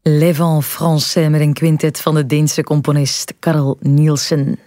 Les Vents Français met een quintet van de Deense componist Carl Nielsen.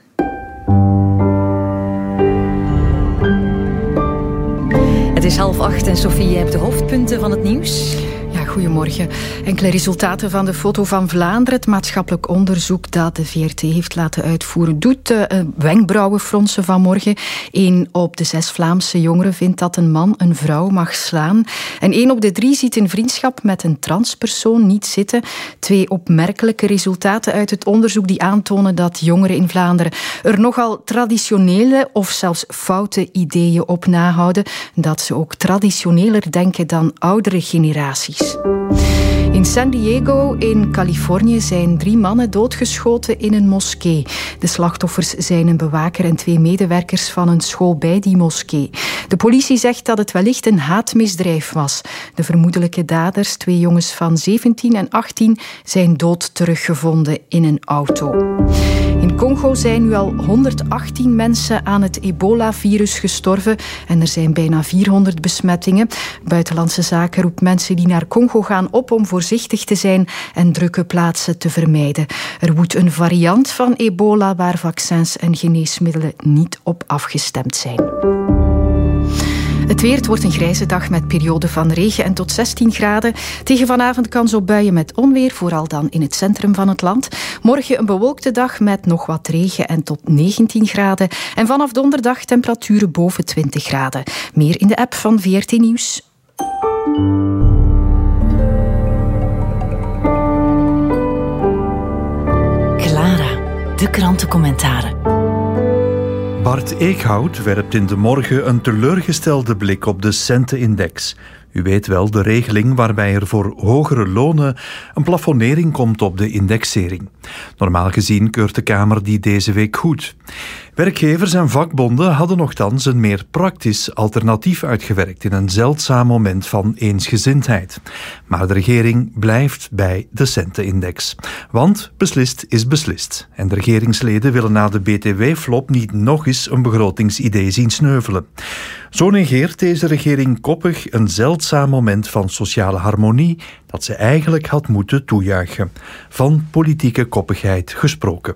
Het is 7:30 en Sophie, je hebt de hoofdpunten van het nieuws. Ja, goedemorgen. Enkele resultaten van de Foto van Vlaanderen. Het maatschappelijk onderzoek dat de VRT heeft laten uitvoeren doet wenkbrauwen fronsen vanmorgen. 1 op de 6 Vlaamse jongeren vindt dat een man een vrouw mag slaan. En 1 op de 3 ziet een vriendschap met een transpersoon niet zitten. 2 opmerkelijke resultaten uit het onderzoek die aantonen dat jongeren in Vlaanderen er nogal traditionele of zelfs foute ideeën op nahouden. Dat ze ook traditioneler denken dan oudere generaties. In San Diego in Californië zijn 3 mannen doodgeschoten in een moskee. De slachtoffers zijn een bewaker en 2 medewerkers van een school bij die moskee. De politie zegt dat het wellicht een haatmisdrijf was. De vermoedelijke daders, 2 jongens van 17 en 18, zijn dood teruggevonden in een auto. In Congo zijn nu al 118 mensen aan het ebola-virus gestorven en er zijn bijna 400 besmettingen. Buitenlandse Zaken roept mensen die naar Congo gaan op om voorzichtig te zijn en drukke plaatsen te vermijden. Er woedt een variant van ebola waar vaccins en geneesmiddelen niet op afgestemd zijn. Het weer, het wordt een grijze dag met perioden van regen en tot 16 graden. Tegen vanavond kans op buien met onweer, vooral dan in het centrum van het land. Morgen een bewolkte dag met nog wat regen en tot 19 graden. En vanaf donderdag temperaturen boven 20 graden. Meer in de app van VRT Nieuws. Clara, de krantencommentaren. Bart Eekhout werpt in De Morgen een teleurgestelde blik op de centenindex. U weet wel, de regeling waarbij er voor hogere lonen een plafonnering komt op de indexering. Normaal gezien keurt de Kamer die deze week goed. Werkgevers en vakbonden hadden nochtans een meer praktisch alternatief uitgewerkt in een zeldzaam moment van eensgezindheid. Maar de regering blijft bij de centenindex. Want beslist is beslist. En de regeringsleden willen na de BTW-flop niet nog eens een begrotingsidee zien sneuvelen. Zo negeert deze regering koppig een zeldzaam moment van sociale harmonie dat ze eigenlijk had moeten toejuichen. Van politieke koppigheid gesproken.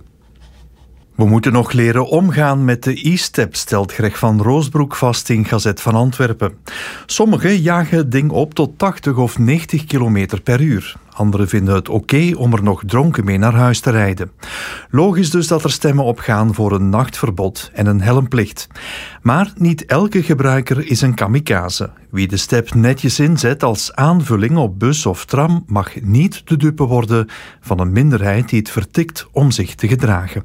We moeten nog leren omgaan met de e-step, stelt Greg van Roosbroek vast in Gazet van Antwerpen. Sommigen jagen het ding op tot 80 of 90 kilometer per uur. Anderen vinden het oké om er nog dronken mee naar huis te rijden. Logisch dus dat er stemmen opgaan voor een nachtverbod en een helmplicht. Maar niet elke gebruiker is een kamikaze. Wie de step netjes inzet als aanvulling op bus of tram mag niet de dupe worden van een minderheid die het vertikt om zich te gedragen.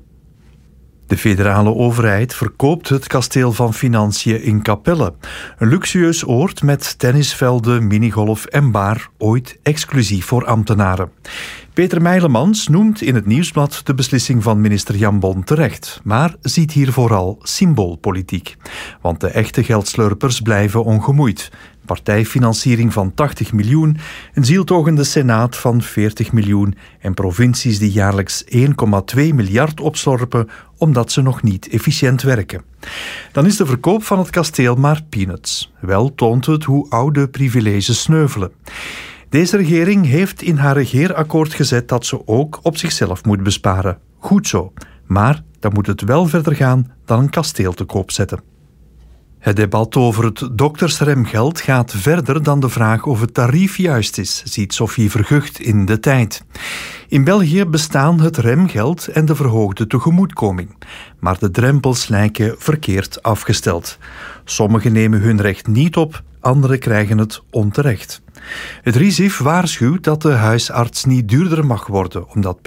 De federale overheid verkoopt het kasteel van Financiën in Capelle. Een luxueus oord met tennisvelden, minigolf en bar, ooit exclusief voor ambtenaren. Peter Meilemans noemt in het Nieuwsblad de beslissing van minister Jan Bon terecht, maar ziet hier vooral symboolpolitiek. Want de echte geldslurpers blijven ongemoeid. Partijfinanciering van 80 miljoen, een zieltogende senaat van 40 miljoen en provincies die jaarlijks 1,2 miljard opslorpen omdat ze nog niet efficiënt werken. Dan is de verkoop van het kasteel maar peanuts. Wel toont het hoe oude privileges sneuvelen. Deze regering heeft in haar regeerakkoord gezet dat ze ook op zichzelf moet besparen. Goed zo, maar dan moet het wel verder gaan dan een kasteel te koop zetten. Het debat over het doktersremgeld gaat verder dan de vraag of het tarief juist is, ziet Sophie Vergucht in De Tijd. In België bestaan het remgeld en de verhoogde tegemoetkoming. Maar de drempels lijken verkeerd afgesteld. Sommigen nemen hun recht niet op, anderen krijgen het onterecht. Het RISIF waarschuwt dat de huisarts niet duurder mag worden, omdat